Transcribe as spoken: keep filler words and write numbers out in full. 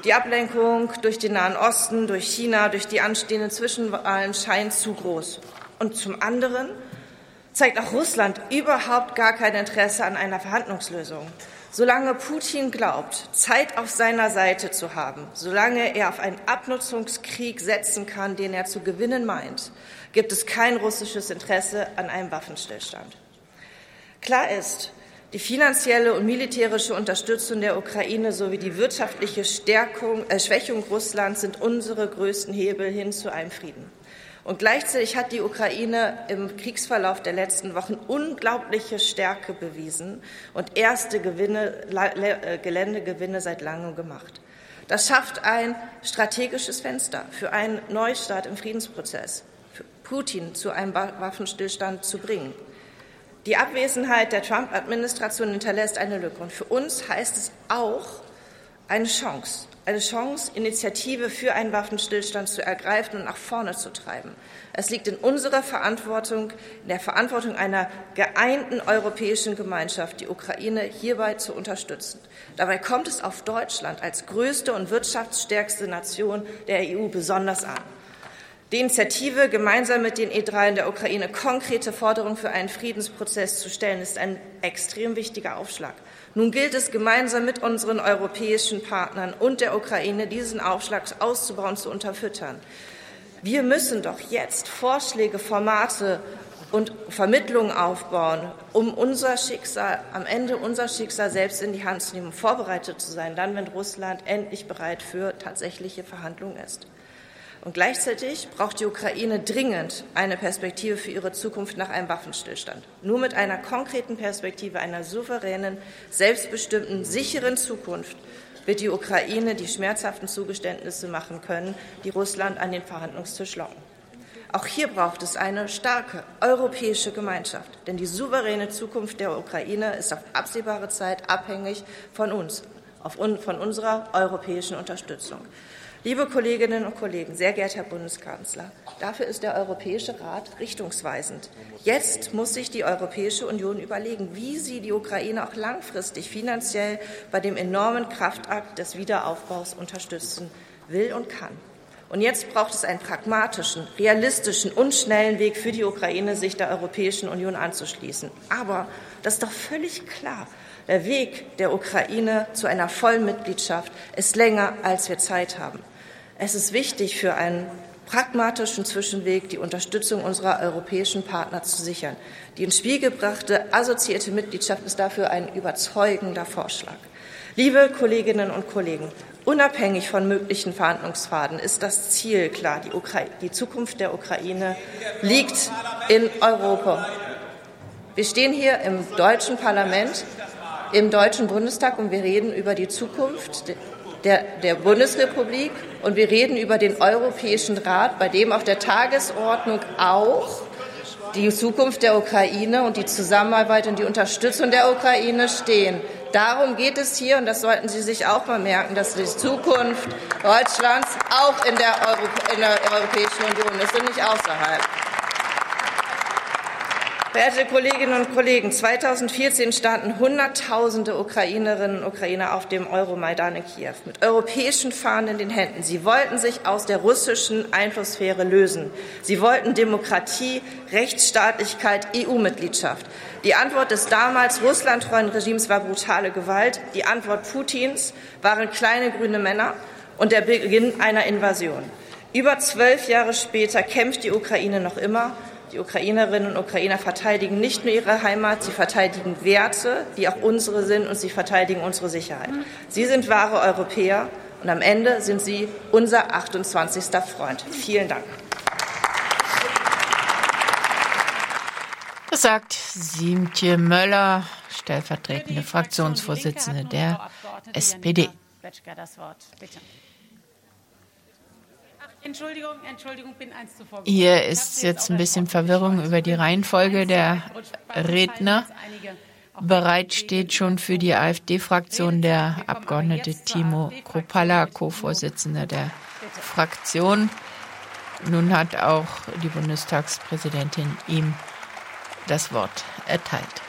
Die Ablenkung durch den Nahen Osten, durch China, durch die anstehenden Zwischenwahlen scheint zu groß. Und zum anderen zeigt auch Russland überhaupt gar kein Interesse an einer Verhandlungslösung. Solange Putin glaubt, Zeit auf seiner Seite zu haben, solange er auf einen Abnutzungskrieg setzen kann, den er zu gewinnen meint, gibt es kein russisches Interesse an einem Waffenstillstand. Klar ist, die finanzielle und militärische Unterstützung der Ukraine sowie die wirtschaftliche Stärkung, äh, Schwächung Russlands sind unsere größten Hebel hin zu einem Frieden. Und gleichzeitig hat die Ukraine im Kriegsverlauf der letzten Wochen unglaubliche Stärke bewiesen und erste Gewinne, Geländegewinne seit langem gemacht. Das schafft ein strategisches Fenster für einen Neustart im Friedensprozess, für Putin zu einem Waffenstillstand zu bringen. Die Abwesenheit der Trump-Administration hinterlässt eine Lücke. Und für uns heißt es auch eine Chance, eine Chance, Initiative für einen Waffenstillstand zu ergreifen und nach vorne zu treiben. Es liegt in unserer Verantwortung, in der Verantwortung einer geeinten europäischen Gemeinschaft, die Ukraine hierbei zu unterstützen. Dabei kommt es auf Deutschland als größte und wirtschaftsstärkste Nation der E U besonders an. Die Initiative, gemeinsam mit den E drei in der Ukraine konkrete Forderungen für einen Friedensprozess zu stellen, ist ein extrem wichtiger Aufschlag. Nun gilt es, gemeinsam mit unseren europäischen Partnern und der Ukraine diesen Aufschlag auszubauen, zu unterfüttern. Wir müssen doch jetzt Vorschläge, Formate und Vermittlungen aufbauen, um unser Schicksal, am Ende unser Schicksal selbst in die Hand zu nehmen, um vorbereitet zu sein, dann, wenn Russland endlich bereit für tatsächliche Verhandlungen ist. Und gleichzeitig braucht die Ukraine dringend eine Perspektive für ihre Zukunft nach einem Waffenstillstand. Nur mit einer konkreten Perspektive einer souveränen, selbstbestimmten, sicheren Zukunft wird die Ukraine die schmerzhaften Zugeständnisse machen können, die Russland an den Verhandlungstisch locken. Auch hier braucht es eine starke europäische Gemeinschaft, denn die souveräne Zukunft der Ukraine ist auf absehbare Zeit abhängig von uns, von unserer europäischen Unterstützung. Liebe Kolleginnen und Kollegen, sehr geehrter Herr Bundeskanzler, dafür ist der Europäische Rat richtungsweisend. Jetzt muss sich die Europäische Union überlegen, wie sie die Ukraine auch langfristig finanziell bei dem enormen Kraftakt des Wiederaufbaus unterstützen will und kann. Und jetzt braucht es einen pragmatischen, realistischen und schnellen Weg für die Ukraine, sich der Europäischen Union anzuschließen. Aber das ist doch völlig klar. Der Weg der Ukraine zu einer Vollmitgliedschaft ist länger, als wir Zeit haben. Es ist wichtig, für einen pragmatischen Zwischenweg die Unterstützung unserer europäischen Partner zu sichern. Die ins Spiel gebrachte assoziierte Mitgliedschaft ist dafür ein überzeugender Vorschlag. Liebe Kolleginnen und Kollegen, unabhängig von möglichen Verhandlungspfaden ist das Ziel klar. Die, Ukra- die Zukunft der Ukraine liegt in Europa. Wir stehen hier im deutschen Parlament, im Deutschen Bundestag, und wir reden über die Zukunft der, der Bundesrepublik und wir reden über den Europäischen Rat, bei dem auf der Tagesordnung auch die Zukunft der Ukraine und die Zusammenarbeit und die Unterstützung der Ukraine stehen. Darum geht es hier, und das sollten Sie sich auch mal merken, dass die Zukunft Deutschlands auch in der, Euro- in der Europäischen Union ist und nicht außerhalb. Verehrte Kolleginnen und Kollegen, zweitausendvierzehn standen Hunderttausende Ukrainerinnen und Ukrainer auf dem Euromaidan in Kiew mit europäischen Fahnen in den Händen. Sie wollten sich aus der russischen Einflusssphäre lösen. Sie wollten Demokratie, Rechtsstaatlichkeit, E U-Mitgliedschaft. Die Antwort des damals russlandtreuen Regimes war brutale Gewalt. Die Antwort Putins waren kleine grüne Männer und der Beginn einer Invasion. Über zwölf Jahre später kämpft die Ukraine noch immer. Die Ukrainerinnen und Ukrainer verteidigen nicht nur ihre Heimat, sie verteidigen Werte, die auch unsere sind, und sie verteidigen unsere Sicherheit. Sie sind wahre Europäer und am Ende sind sie unser achtundzwanzigster Freund. Vielen Dank. Das sagt Siemtje Möller, stellvertretende Fraktionsvorsitzende der S P D. Entschuldigung, Entschuldigung, bin eins zuvor. Hier ist jetzt ein bisschen Verwirrung über die Reihenfolge der Redner. Bereit steht schon für die AfD-Fraktion der Abgeordnete Timo Kruppalla, Co-Vorsitzender der Fraktion. Nun hat auch die Bundestagspräsidentin ihm das Wort erteilt.